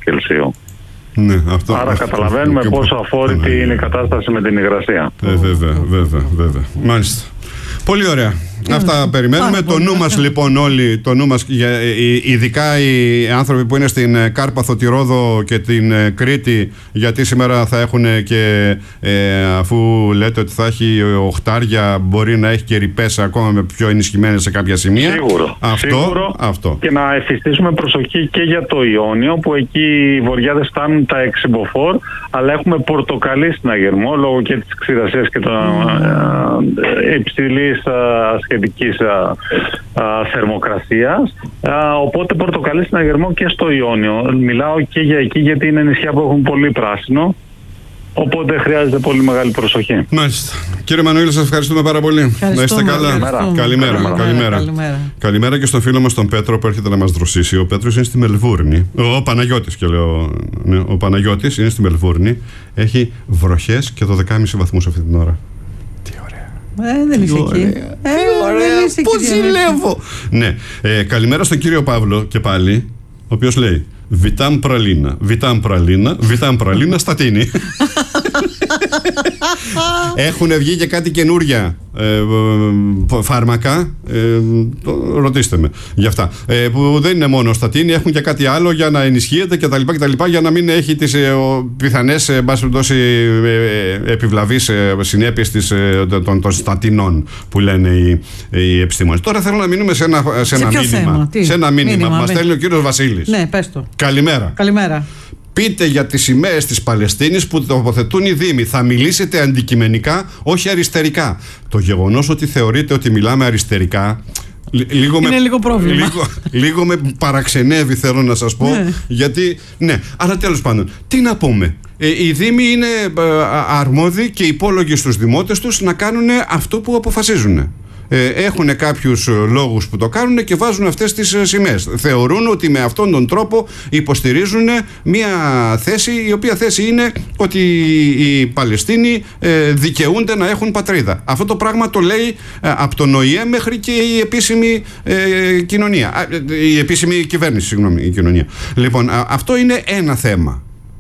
Κελσίου. Ναι, αυτό, άρα καταλαβαίνουμε πόσο αφόρητη είναι η κατάσταση με την υγρασία. Βέβαια. Μάλιστα. Πολύ ωραία. Αυτά περιμένουμε. Το νου μας λοιπόν όλοι, ειδικά οι άνθρωποι που είναι στην Κάρπαθο, τη Ρόδο και την Κρήτη, γιατί σήμερα θα έχουν και αφού λέτε ότι θα έχει οχτάρια, μπορεί να έχει και ρηπές ακόμα με πιο ενισχυμένες σε κάποια σημεία. Σίγουρο. Και να εφιστήσουμε προσοχή και για το Ιόνιο, που εκεί οι βοριάδες φτάνουν τα 6 μποφόρ, αλλά έχουμε πορτοκαλί στην Αγερμό λόγω και της ξηρασίας και των υψηλής σχετικής θερμοκρασίας. Οπότε πορτοκαλί στην Αγερμό και στο Ιόνιο. Μιλάω και για εκεί, γιατί είναι νησιά που έχουν πολύ πράσινο. Οπότε χρειάζεται πολύ μεγάλη προσοχή. Μάλιστα. Κύριε Μανουήλ, σας ευχαριστούμε πάρα πολύ. Να είστε καλά. Καλημέρα και στον φίλο μας τον Πέτρο που έρχεται να μας δροσίσει. Ο Πέτρος είναι στη Μελβούρνη. Ο Παναγιώτης, και λέω. Ναι, ο Παναγιώτης είναι στη Μελβούρνη. Έχει βροχές και 12,5 βαθμούς αυτή την ώρα. Δεν είσαι εκεί. Πώς ζηλεύω. Ναι. Καλημέρα στον κύριο Παύλο και πάλι, ο οποίος λέει Βιτάμ πραλίνα στατίνη. Έχουν βγει και κάτι καινούρια φάρμακα, ρωτήστε με γι' αυτά, που δεν είναι μόνο στατίνη, έχουν και κάτι άλλο για να ενισχύεται κτλ, για να μην έχει τις πιθανές επιβλαβείς συνέπειες των στατινών που λένε οι επιστήμονες. Τώρα θέλω να μείνουμε σε ένα μήνυμα που μας στέλνει ο κύριος Βασίλης. Ναι, πες το. Καλημέρα. Πείτε για τις σημαίες της Παλαιστίνης που τοποθετούν οι Δήμοι. Θα μιλήσετε αντικειμενικά, όχι αριστερικά. Το γεγονός ότι θεωρείτε ότι μιλάμε αριστερικά είναι λίγο πρόβλημα. Λίγο με παραξενεύει, θέλω να σας πω. Γιατί, ναι, αλλά τέλος πάντων, τι να πούμε. Οι Δήμοι είναι αρμόδιοι και υπόλογοι στους δημότες τους να κάνουν αυτό που αποφασίζουν. Έχουν κάποιους λόγους που το κάνουν και βάζουν αυτές τις σημαίες. Θεωρούν ότι με αυτόν τον τρόπο υποστηρίζουν μια θέση, η οποία θέση είναι ότι οι Παλαιστίνοι δικαιούνται να έχουν πατρίδα. Αυτό το πράγμα το λέει από τον ΟΗΕ μέχρι και η επίσημη κοινωνία. Η επίσημη κυβέρνηση, συγγνώμη, η κοινωνία. Λοιπόν, αυτό είναι ένα θέμα.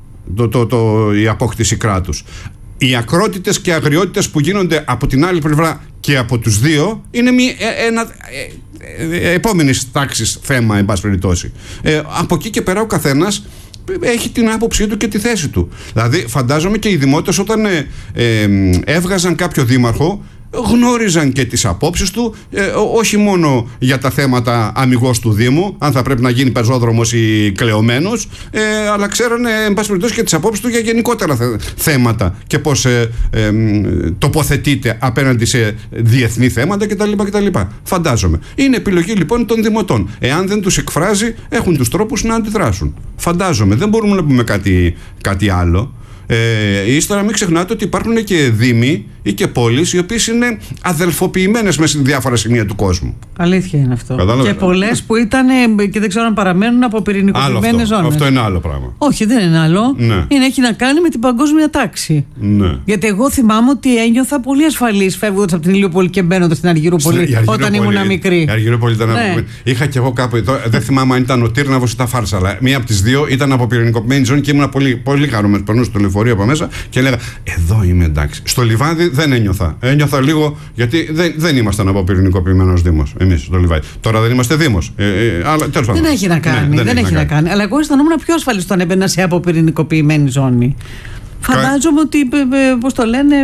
Η απόκτηση κράτους. Οι ακρότητες και αγριότητες που γίνονται από την άλλη πλευρά και από τους δύο είναι ένα επόμενης τάξης θέμα, εν πάση περιπτώσει. Από εκεί και πέρα ο καθένας έχει την άποψή του και τη θέση του. Δηλαδή φαντάζομαι και οι δημότες όταν έβγαζαν κάποιο δήμαρχο γνώριζαν και τις απόψεις του, όχι μόνο για τα θέματα αμιγώς του Δήμου, αν θα πρέπει να γίνει πεζόδρομος ή κλεωμένος, αλλά ξέρανε εν πάση περιπτώσει και τις απόψεις του για γενικότερα θέματα και πώς τοποθετείται απέναντι σε διεθνή θέματα κτλ. Φαντάζομαι. Είναι επιλογή λοιπόν των δημοτών. Εάν δεν τους εκφράζει, έχουν τους τρόπους να αντιδράσουν. Φαντάζομαι. Δεν μπορούμε να πούμε κάτι άλλο. Ύστερα μην ξεχνάτε ότι υπάρχουν και δήμοι ή και πόλεις οι οποίες είναι αδελφοποιημένες μέσα σε διάφορα σημεία του κόσμου. Αλήθεια είναι αυτό. Κατάλαβε. Και πολλές που ήταν και δεν ξέρω αν παραμένουν από πυρηνικοποιημένες ζώνες. Αυτό είναι άλλο πράγμα. Όχι, δεν είναι άλλο. Ναι. Έχει να κάνει με την παγκόσμια τάξη. Ναι. Γιατί εγώ θυμάμαι ότι ένιωθα πολύ ασφαλής φεύγοντας από την Ηλιούπολη και μπαίνοντας στην Αργυρούπολη όταν ήμουν μικρή. Η Αργυρούπολη ήταν. Ναι. Είχα κι εγώ κάπου. Δεν θυμάμαι αν ήταν ο Τύρναβος ή τα Φάρσα, αλλά μία από τις δύο ήταν από πυρηνικοποιημένη ζώνη και ήμουν πολύ χαρούμενος. Περνούσα στο λεωφορείο από μέσα και έλεγα εδώ είμαι εντάξει. Στο Λιβάδι δεν ένιωθα. Ένιωθα λίγο γιατί δεν ήμασταν από πυρηνικοποιημένος Δήμος εμείς στο Λιβάδι. Τώρα δεν είμαστε Δήμος. Αλλά τέλος πάντων. Δεν έχει να κάνει. Δεν έχει να κάνει. Αλλά εγώ αισθανόμουν πιο ασφαλής όταν έμπαινα σε αποπυρηνικοποιημένη ζώνη. Φαντάζομαι ότι. Πώς το λένε.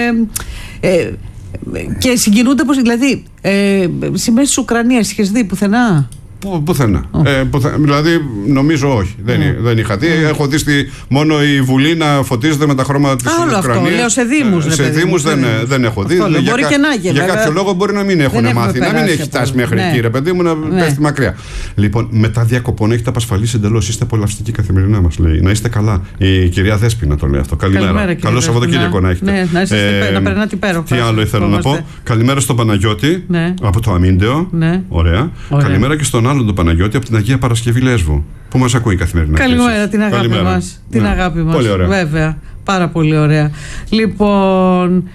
Και συγκινούνται πως. Δηλαδή. Σημαίες της Ουκρανίας είχες δει πουθενά? Πουθενά. Δηλαδή νομίζω όχι. Δεν είχα δει. Έχω δει μόνο η Βουλή να φωτίζεται με τα χρώματα της Ουκρανίας. Αυτό λέω σε Δήμους. Σε Δήμους δεν έχω δει. Για κάποιο λόγο μπορεί να μην έχουν μάθει, να μην έχει φτάσει μέχρι εκεί, ρε παιδί μου, να πέφτει μακριά. Λοιπόν, μετά διακοπών έχετε απασφαλίσει εντελώς. Είστε απολαυστικοί καθημερινά, μας λέει. Να είστε καλά. Η κυρία Δέσποινα το λέει αυτό. Καλημέρα. Καλό Σαββατοκύριακο να έχετε. Να περνάτε υπέροχα. Τι άλλο ήθελα να πω. Καλημέρα στον Παναγιώτη από το Αμίντεο. Ωραία. Καλημέρα και στον άλλον τον Παναγιώτη από την Αγία Παρασκευή Λέσβου που μας ακούει καθημερινά. Καλημέρα, την αγάπη μας. Την αγάπη μας. Πολύ ωραία. Βέβαια. Πάρα πολύ ωραία. Λοιπόν.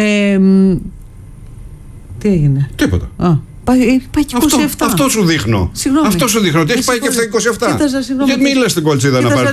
Τι έγινε? Τίποτα. Πάει και 27. Αυτό σου δείχνω. Συγγνώμη. Αυτό σου δείχνω ότι έχει πάει και 27. Κοίταζα, γιατί μη λες την κολτσίδα να πάρει